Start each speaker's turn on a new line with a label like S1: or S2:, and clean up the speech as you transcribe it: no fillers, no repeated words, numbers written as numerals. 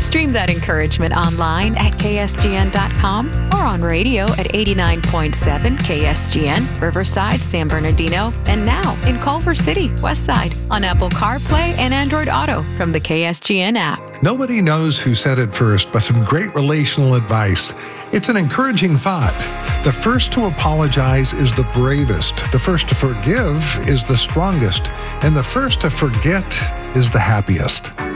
S1: Stream that encouragement online at ksgn.com or on radio at 89.7 KSGN, Riverside, San Bernardino, and now in Culver City, Westside, on Apple CarPlay and Android Auto from the KSGN app.
S2: Nobody knows who said it first, but some great relational advice. It's an encouraging thought. The first to apologize is the bravest. The first to forgive is the strongest. And the first to forget is the happiest.